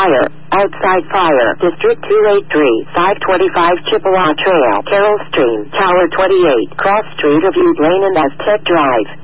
Fire. Outside fire. District 283. 525 Chippewa Trail. Carroll Stream. Tower 28. Cross Street of Ute Lane and Aztec Drive.